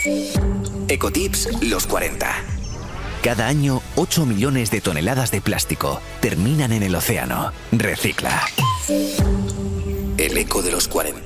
Ecotips los 40. Cada año, 8 millones de toneladas de plástico terminan en el océano. Recicla. El eco de los 40.